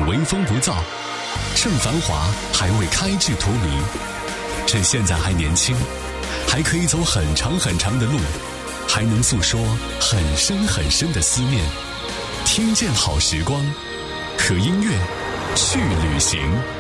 微风不燥，趁繁华还未开至荼蘼，趁现在还年轻，还可以走很长很长的路，还能诉说很深很深的思念。听见好时光，和音乐去旅行。